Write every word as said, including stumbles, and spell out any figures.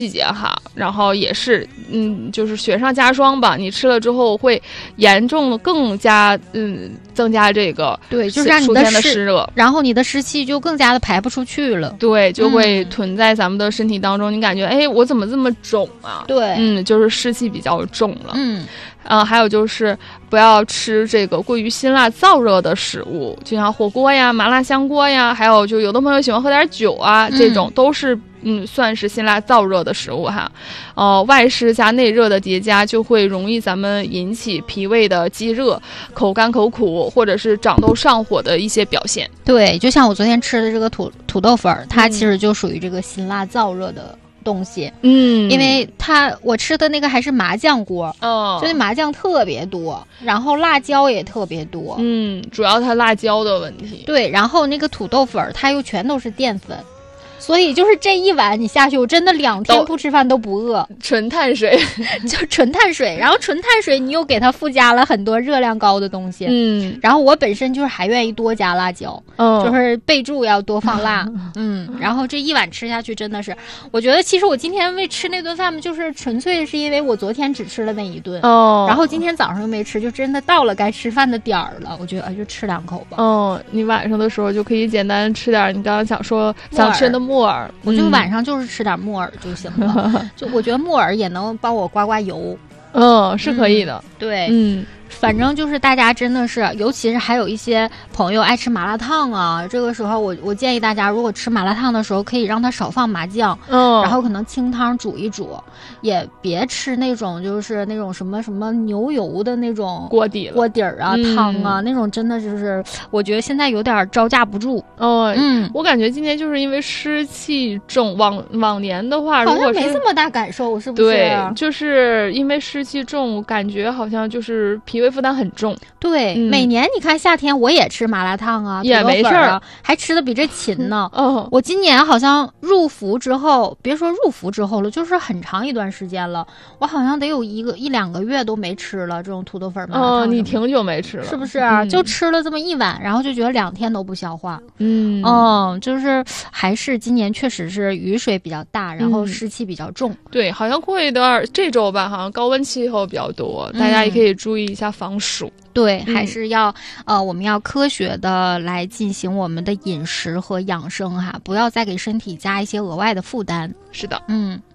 季节哈，然后也是嗯，就是雪上加霜吧。你吃了之后会严重更加嗯增加这个对，就是让你的湿热， 然后你的湿气就更加的排不出去了。 对，就会囤在咱们的身体当中。嗯、你感觉哎，我怎么这么肿啊？ 对， 嗯，就是湿气比较重了。 嗯。 呃，还有就是不要吃这个过于辛辣燥热的食物，就像火锅呀、麻辣香锅呀，还有就有的朋友喜欢喝点酒啊， 嗯、 这种都是嗯算是辛辣燥热的食物哈。呃，外湿加内热的叠加，就会容易咱们引起脾胃的积热、口干口苦，或者是长痘上火的一些表现。 对，就像我昨天吃的这个土土豆粉，它其实就属于这个辛辣燥热的东西。 嗯， 因为它我吃的那个还是麻酱锅， 哦， 就那麻酱特别多，然后辣椒也特别多。 嗯，主要它辣椒的问题。 对，然后那个土豆粉它又全都是淀粉。所以就是这一碗你下去，我真的两天不吃饭都不饿， 纯碳水， 就纯碳水。然后纯碳水你又给它附加了很多热量高的东西， 嗯。 然后我本身就是还愿意多加辣椒， 嗯， 就是备注要多放辣，嗯。然后这一碗吃下去真的是，我觉得其实我今天为吃那顿饭就是纯粹是因为我昨天只吃了那一顿， 哦， 然后今天早上又没吃，就真的到了该吃饭的点儿了，我觉得哎就吃两口吧。 嗯，你晚上的时候就可以简单吃点你刚刚想说想吃的木耳， 我就晚上就是吃点木耳就行了。嗯、就我觉得木耳也能帮我刮刮油， 嗯，是可以的。 嗯、对， 嗯。 反正就是大家真的是，尤其是还有一些朋友爱吃麻辣烫啊，这个时候我我建议大家，如果吃麻辣烫的时候，可以让它少放麻酱， 嗯， 然后可能清汤煮一煮，也别吃那种就是那种什么什么牛油的那种锅底锅底儿啊、 嗯、 汤啊，那种真的就是我觉得现在有点招架不住。 哦， 嗯， 我感觉今年就是因为湿气重，往往年的话，如果好像没这么大感受，是不是？ 对，就是因为湿气重，感觉好像就是脾胃负担很重。 对、嗯，每年你看夏天我也吃麻辣烫啊， 也没事啊，还吃的比这勤呢。 嗯， 我今年好像入伏之后，别说入伏之后了，就是很长一段时间了，我好像得有一个一两个月都没吃了这种土豆粉麻辣烫。 哦，你挺久没吃了， 是不是、啊嗯？就吃了这么一碗，然后就觉得两天都不消化。 嗯嗯，就是还是今年确实是雨水比较大，然后湿气比较重。 嗯、对，好像过一段这周吧，好像高温气候比较多， 嗯、 大家也可以注意一下防暑。 对，还是要、嗯、呃，我们要科学的来进行我们的饮食和养生哈，不要再给身体加一些额外的负担。 是的， 嗯。